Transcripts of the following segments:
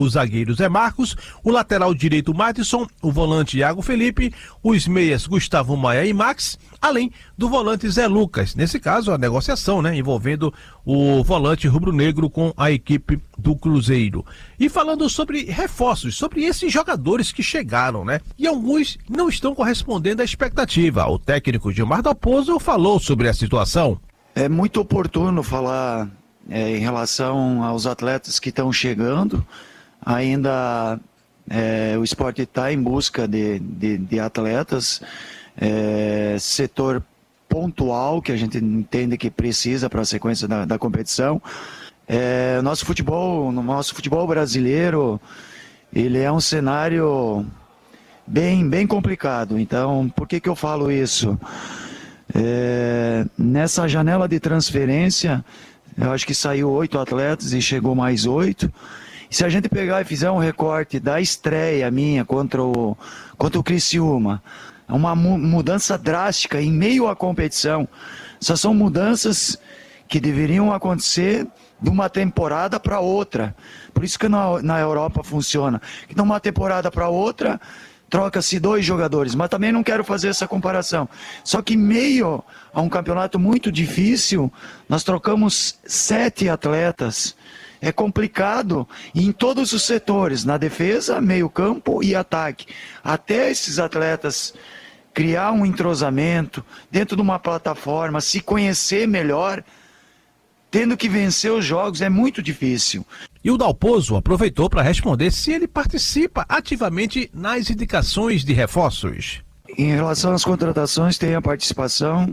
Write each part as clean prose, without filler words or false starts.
O zagueiro Zé Marcos, o lateral direito Maddison, o volante Iago Felipe, os meias Gustavo Maia e Max, além do volante Zé Lucas. Nesse caso, a negociação, envolvendo o volante rubro-negro com a equipe do Cruzeiro. E falando sobre reforços, sobre esses jogadores que chegaram, e alguns não estão correspondendo à expectativa. O técnico Gilmar Dalpozo falou sobre a situação. É muito oportuno falar em relação aos atletas que estão chegando. Ainda o Sport está em busca de atletas, setor pontual que a gente entende que precisa para a sequência da competição. O nosso futebol brasileiro, ele é um cenário bem complicado. Então, por que eu falo isso? Nessa janela de transferência, eu acho que saiu 8 atletas e chegou mais 8. Se a gente pegar e fizer um recorte da estreia minha contra o Criciúma, uma mudança drástica em meio à competição, essas são mudanças que deveriam acontecer de uma temporada para outra. Por isso que na Europa funciona. De uma temporada para outra, troca-se 2 jogadores, mas também não quero fazer essa comparação. Só que em meio a um campeonato muito difícil, nós trocamos 7 atletas. É complicado em todos os setores, na defesa, meio campo e ataque. Até esses atletas criar um entrosamento dentro de uma plataforma, se conhecer melhor, tendo que vencer os jogos, é muito difícil. E o Dalpozo aproveitou para responder se ele participa ativamente nas indicações de reforços. Em relação às contratações, tem a participação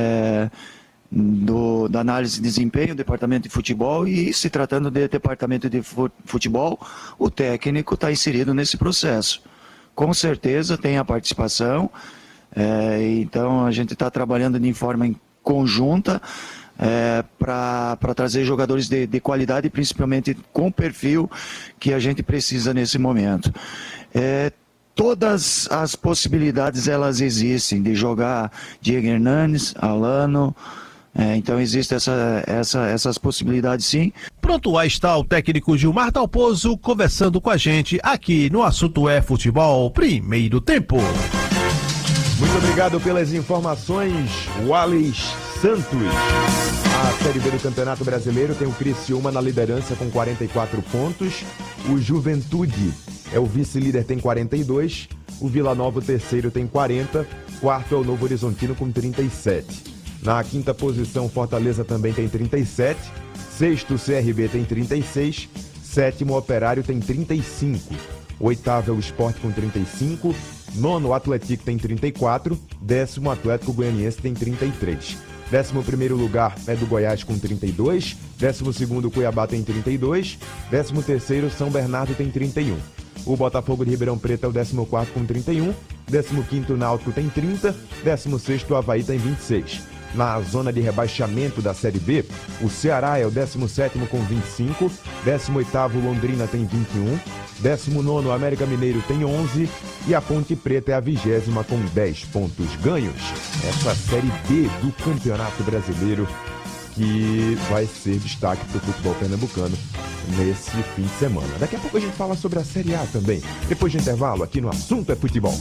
da análise de desempenho, departamento de futebol, e se tratando de departamento de futebol, o técnico está inserido nesse processo. Com certeza tem a participação, então a gente está trabalhando de forma conjunta para trazer jogadores de qualidade, principalmente com o perfil que a gente precisa nesse momento. Todas as possibilidades elas existem, de jogar Diego Hernanes, Alano. Então existem essas possibilidades, sim. Pronto, aí está o técnico Gilmar Dalpozo conversando com a gente aqui no Assunto é Futebol, primeiro tempo. Muito obrigado pelas informações, Wallace Santos. A Série B do Campeonato Brasileiro tem o Criciúma na liderança com 44 pontos. O Juventude é o vice-líder, tem 42. O Vila Nova, o terceiro, tem 40. Quarto é o Novo Horizontino com 37. Na quinta posição, Fortaleza também tem 37. Sexto, CRB tem 36. Sétimo, Operário tem 35. Oitavo é o Sport com 35. Nono, o Atlético tem 34. Décimo, Atlético Goianiense tem 33. 11º lugar é do Goiás com 32. 12º, Cuiabá tem 32. 13º, São Bernardo tem 31. O Botafogo de Ribeirão Preto é o 14º com 31. 15º, Náutico tem 30. 16º, Avaí tem 26. Na zona de rebaixamento da Série B, o Ceará é o 17º com 25, 18º Londrina tem 21, 19º América Mineiro tem 11 e a Ponte Preta é a 20ª com 10 pontos ganhos. Essa Série B do Campeonato Brasileiro que vai ser destaque para o futebol pernambucano nesse fim de semana. Daqui a pouco a gente fala sobre a Série A também, depois de intervalo aqui no Assunto é Futebol.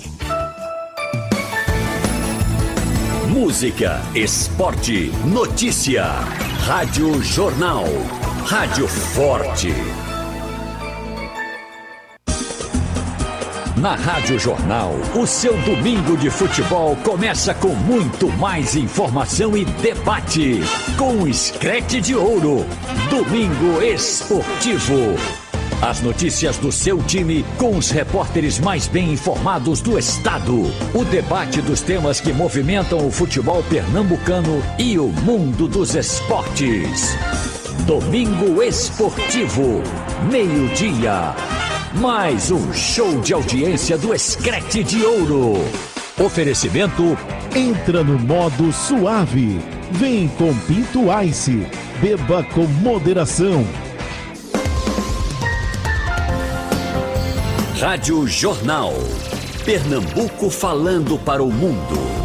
Música, esporte, notícia. Rádio Jornal. Rádio Forte. Na Rádio Jornal, o seu domingo de futebol começa com muito mais informação e debate. Com o Screte de Ouro. Domingo Esportivo. As notícias do seu time com os repórteres mais bem informados do estado. O debate dos temas que movimentam o futebol pernambucano e o mundo dos esportes. Domingo Esportivo, meio-dia. Mais um show de audiência do Screte de Ouro. Oferecimento: entra no modo suave. Vem com Pinto Ice. Beba com moderação. Rádio Jornal. Pernambuco falando para o mundo.